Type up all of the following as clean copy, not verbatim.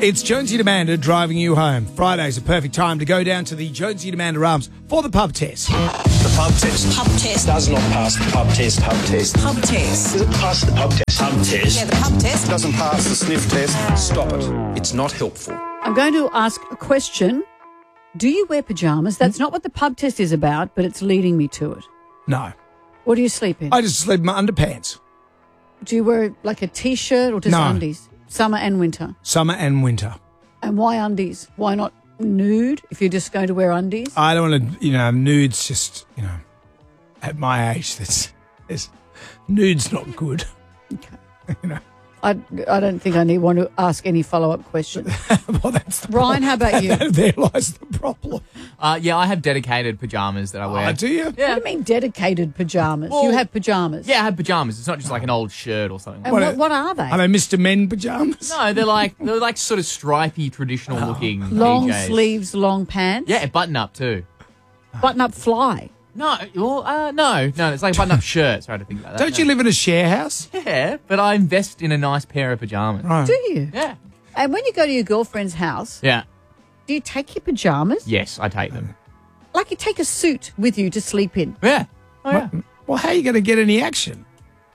It's Jonesy and Amanda driving you home. Friday's a perfect time to go down to the Jonesy and Amanda Arms for the pub test. The pub test. Pub test. Does not pass the pub test. Pub test. Pub test. Does it pass the pub test? Pub test. Yeah, the pub test. Doesn't pass the sniff test. Stop it. It's not helpful. I'm going to ask a question. Do you wear pyjamas? That's not what the pub test is about, but it's leading me to it. No. What do you sleep in? I just sleep in my underpants. Do you wear like a T-shirt or just No. undies? Summer and winter. Summer and winter. And why undies? Why not nude if you're just going to wear undies? I don't want to, nudes just, at my age, nude's not good. Okay. I don't think I want to ask any follow-up questions. Well, that's the Ryan, how about you? There lies the problem. Yeah, I have dedicated pajamas that I wear. Oh, do you? What do you mean dedicated pyjamas? Well, you have pyjamas? Yeah, I have pajamas. It's not just like an old shirt or something. And what are they? Are they Mr. Men pyjamas? No, they're like sort of stripy, traditional looking Long PJs. sleeves, long pants? Yeah, button up too. Button-up fly? No, well, no, it's like a button up shirt. Sorry to think about that. Don't you live in a share house? Yeah, but I invest in a nice pair of pajamas. Right. Do you? Yeah. And when you go to your girlfriend's house, Yeah. do you take your pyjamas? Yes, I take them. Like you take a suit with you to sleep in? Yeah. Oh, yeah. Well, how are you going to get any action?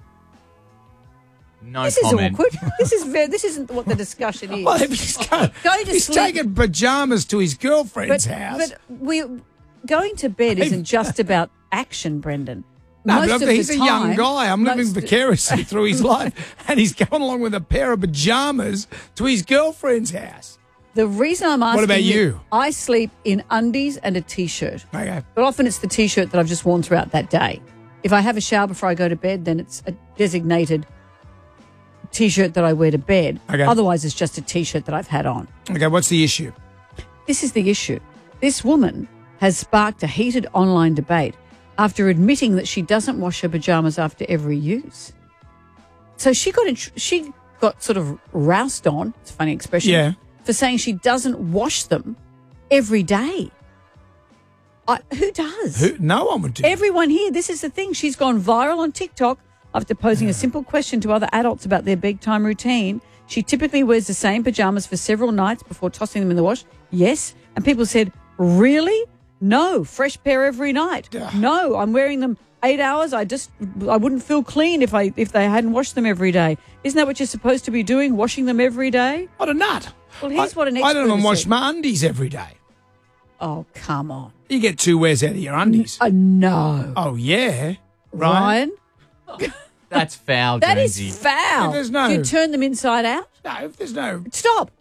No This comment. is awkward. This isn't what the discussion is. Well, if he's taking pyjamas to his girlfriend's house. But going to bed isn't just about action, Brendan. No, Most but of he's the a young time- guy. I'm living most- vicariously through his life, and he's going along with a pair of pyjamas to his girlfriend's house. The reason I'm asking about you? I sleep in undies and a T-shirt. Okay. But often it's the T-shirt that I've just worn throughout that day. If I have a shower before I go to bed, then it's a designated T-shirt that I wear to bed. Okay. Otherwise, it's just a T-shirt that I've had on. Okay, what's the issue? This is the issue. This woman has sparked a heated online debate after admitting that she doesn't wash her pajamas after every use. So she got sort of roused on, it's a funny expression, Yeah. for saying she doesn't wash them every day. Who does? No one would do that. Everyone here, this is the thing. She's gone viral on TikTok after posing a simple question to other adults about their bedtime routine. She typically wears the same pajamas for several nights before tossing them in the wash. Yes. And people said, really? No, fresh pair every night. No, I'm wearing them 8 hours. I wouldn't feel clean if they hadn't washed them every day. Isn't that what you're supposed to be doing? Washing them every day? What a nut. Well, here's what an I expert don't even has wash said. my undies every day. Oh, come on. You get 2 wears out of your undies. No. Oh, yeah. Ryan? That's foul, That Jonesy. is foul. If there's no- Do you turn them inside out? No, if there's no... Stop.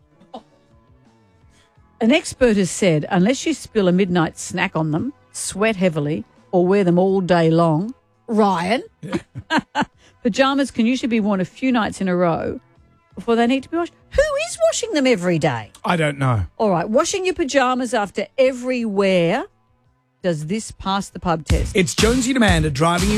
An expert has said unless you spill a midnight snack on them, sweat heavily, or wear them all day long, Ryan, pajamas can usually be worn a few nights in a row before they need to be washed. Who is washing them every day? I don't know. All right, washing your pajamas after every wear. Does this pass the pub test? It's Jonesy and Amanda driving you